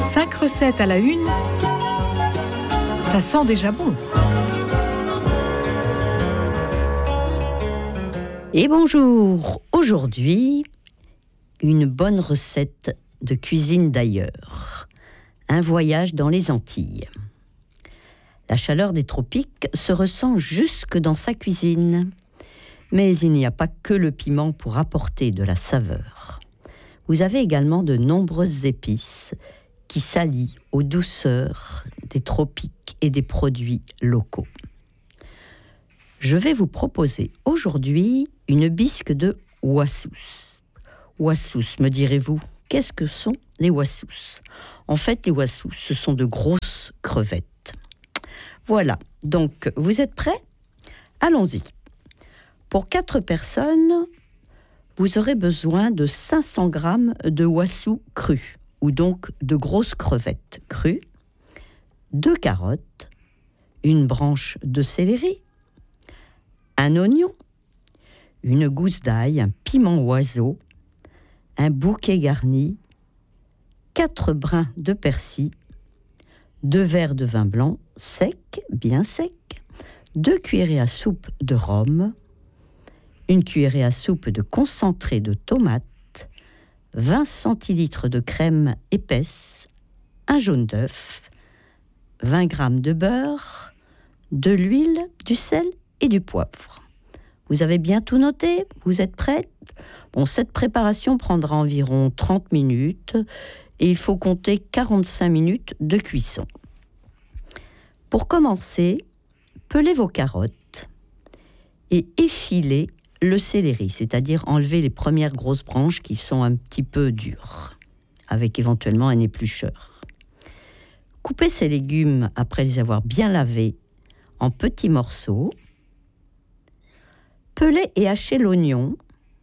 5 recettes à la une, ça sent déjà bon. Et bonjour, aujourd'hui, une bonne recette de cuisine d'ailleurs, un voyage dans les Antilles. La chaleur des tropiques se ressent jusque dans sa cuisine, mais il n'y a pas que le piment pour apporter de la saveur. Vous avez également de nombreuses épices qui s'allient aux douceurs des tropiques et des produits locaux. Je vais vous proposer aujourd'hui une bisque de wassous. Wassous, me direz-vous, qu'est-ce que sont les wassous ? En fait, les wassous, ce sont de grosses crevettes. Voilà, donc vous êtes prêts ? Allons-y. Pour 4 personnes, vous aurez besoin de 500 grammes de wassous crus, ou donc de grosses crevettes crues, 2 carottes, une branche de céleri, un oignon, une gousse d'ail, un piment oiseau, un bouquet garni, 4 brins de persil, 2 verres de vin blanc sec, bien sec, 2 cuillerées à soupe de rhum, une cuillerée à soupe de concentré de tomate, 20 centilitres de crème épaisse, un jaune d'œuf, 20 g de beurre, de l'huile, du sel et du poivre. Vous avez bien tout noté ? Vous êtes prêts ? Bon, cette préparation prendra environ 30 minutes et il faut compter 45 minutes de cuisson. Pour commencer, pelez vos carottes et effilez le céleri, c'est-à-dire enlever les premières grosses branches qui sont un petit peu dures, avec éventuellement un éplucheur. Coupez ces légumes après les avoir bien lavés en petits morceaux. Pelez et hachez l'oignon.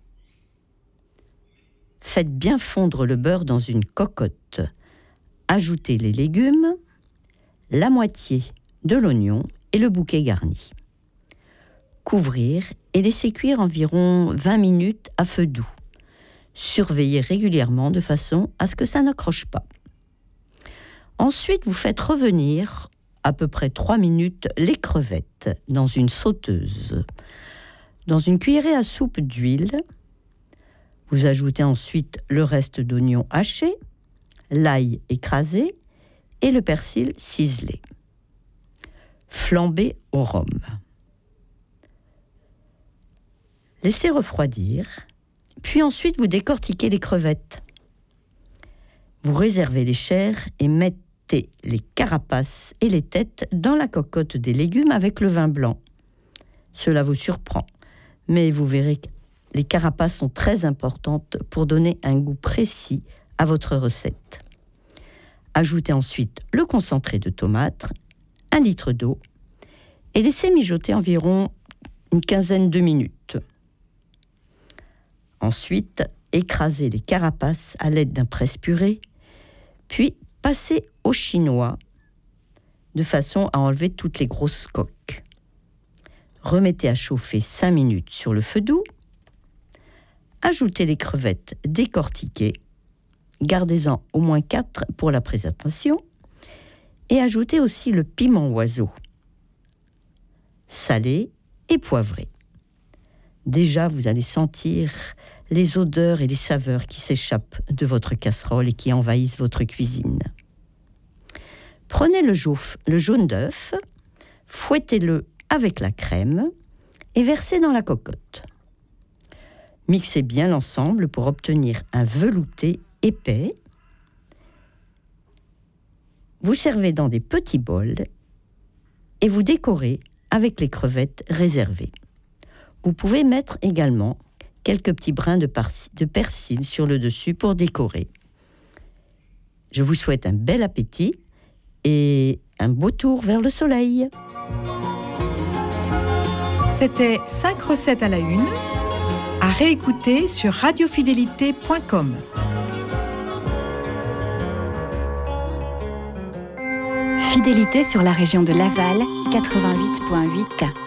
Faites bien fondre le beurre dans une cocotte. Ajoutez les légumes, la moitié de l'oignon et le bouquet garni. Couvrir et laisser cuire environ 20 minutes à feu doux. Surveillez régulièrement de façon à ce que ça ne croche pas. Ensuite, vous faites revenir à peu près 3 minutes les crevettes dans une sauteuse. Dans une cuillerée à soupe d'huile, vous ajoutez ensuite le reste d'oignons hachés, l'ail écrasé et le persil ciselé. Flambez au rhum. Laissez refroidir, puis ensuite vous décortiquez les crevettes. Vous réservez les chairs et mettez les carapaces et les têtes dans la cocotte des légumes avec le vin blanc. Cela vous surprend, mais vous verrez que les carapaces sont très importantes pour donner un goût précis à votre recette. Ajoutez ensuite le concentré de tomate, 1 litre d'eau, et laissez mijoter environ une quinzaine de minutes. Ensuite, écrasez les carapaces à l'aide d'un presse-purée, puis passez au chinois de façon à enlever toutes les grosses coques. Remettez à chauffer 5 minutes sur le feu doux. Ajoutez les crevettes décortiquées. Gardez-en au moins 4 pour la présentation. Et ajoutez aussi le piment oiseau, salé et poivré. Déjà, vous allez sentir les odeurs et les saveurs qui s'échappent de votre casserole et qui envahissent votre cuisine. Prenez le jaune d'œuf, fouettez-le avec la crème et versez dans la cocotte. Mixez bien l'ensemble pour obtenir un velouté épais. Vous servez dans des petits bols et vous décorez avec les crevettes réservées. Vous pouvez mettre également quelques petits brins de persil sur le dessus pour décorer. Je vous souhaite un bel appétit et un beau tour vers le soleil. C'était 5 recettes à la une, à réécouter sur radiofidélité.com. Fidélité sur la région de Laval, 88.8.